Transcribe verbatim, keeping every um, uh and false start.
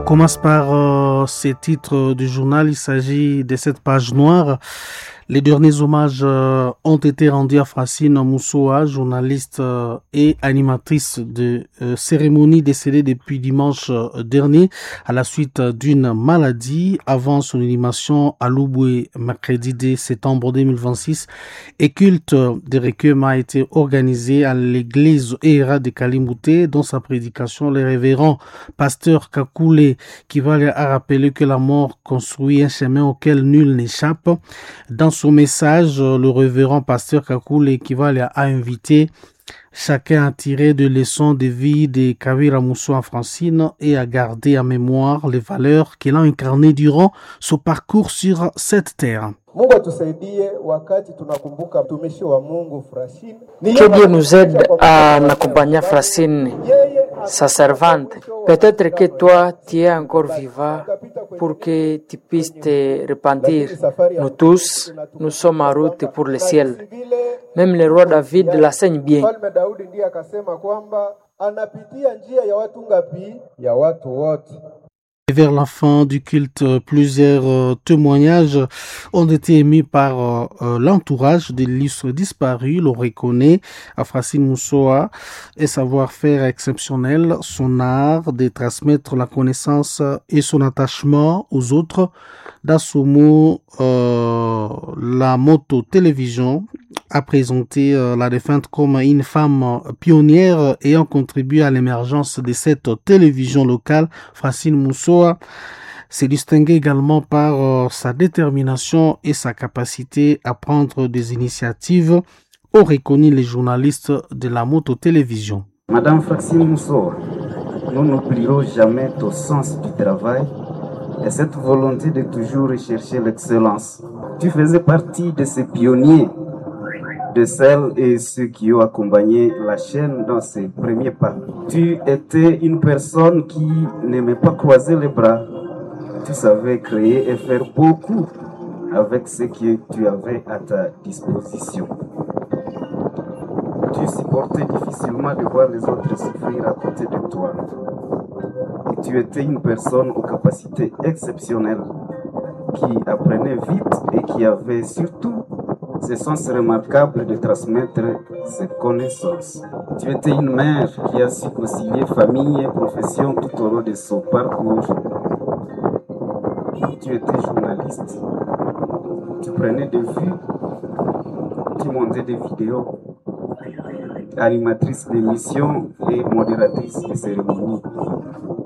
commence par euh, ces titres du journal. Il s'agit de cette page noire. Les derniers hommages euh, ont été rendus à Francine Moussoa, journaliste euh, et animatrice de euh, cérémonie décédée depuis dimanche euh, dernier à la suite d'une maladie. Avant son inhumation à Louboué, mercredi deux septembre deux mille vingt-six, et culte de requiem a été organisé à l'église Eira de Kalimouté. Dans sa prédication, le révérend pasteur Kakoulé Kivale a rappelé que la mort construit un chemin auquel nul n'échappe. Dans son message, le révérend pasteur Kakoulé Kivale a invité chacun à tirer des leçons de vie de Kavira Moussoa Francine et à garder en mémoire les valeurs qu'il a incarnées durant son parcours sur cette terre. Que Dieu nous aide à accompagner Francine, sa servante. Peut-être que toi, tu es encore vivant pour que tu puisses te repentir. Nous tous, nous sommes en route pour le ciel. Même le roi David l'enseigne bien. Vers la fin du culte, plusieurs euh, témoignages ont été émis par euh, euh, l'entourage de l'illustre disparu. L'on reconnaît à Francine Moussoa et savoir-faire exceptionnel, son art de transmettre la connaissance et son attachement aux autres. Dans ce mot, euh, la Moto Télévision a présenté euh, la défunte comme une femme pionnière ayant contribué à l'émergence de cette télévision locale. Francine Moussoa s'est distinguée également par euh, sa détermination et sa capacité à prendre des initiatives, ont reconnu les journalistes de la Moto Télévision. Madame Francine Moussoa, nous n'oublierons jamais ton sens du travail et cette volonté de toujours rechercher l'excellence. Tu faisais partie de ces pionniers, de celles et ceux qui ont accompagné la chaîne dans ses premiers pas. Tu étais une personne qui n'aimait pas croiser les bras. Tu savais créer et faire beaucoup avec ce que tu avais à ta disposition. Tu supportais difficilement de voir les autres souffrir à côté de toi. Et tu étais une personne aux capacités exceptionnelles qui apprenait vite et qui avait surtout ce sens remarquable de transmettre ses connaissances. Tu étais une mère qui a su concilier famille et profession tout au long de son parcours. Tu étais journaliste. Tu prenais des vues. Tu montais des vidéos. Animatrice d'émissions et modératrice de cérémonies.